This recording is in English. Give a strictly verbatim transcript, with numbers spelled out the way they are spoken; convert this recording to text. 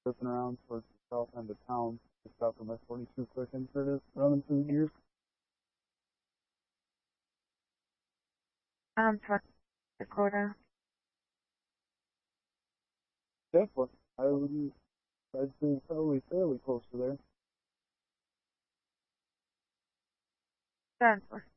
Ripping around towards the south end of town, just after my forty-two quick insert is running through gears. Um, North Dakota. Yeah, but I would, I'd say probably fairly close to there. Done.